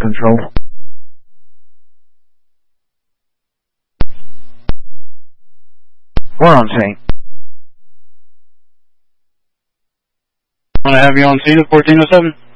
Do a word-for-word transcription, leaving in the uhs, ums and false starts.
Control. We're on scene. Want to have you on scene at fourteen oh seven?